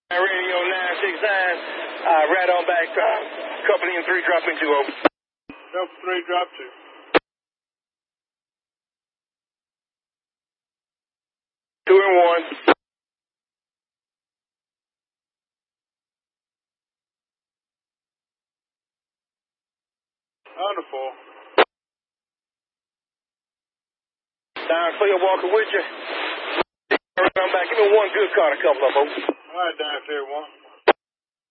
Radio 969, right on back, company in 3, dropping 2 over. Delta 3, drop 2. Two and 1. Under 4. Down clear, Walker with you. Right on back. Give me one good card, a couple of them. All right, down clear 1.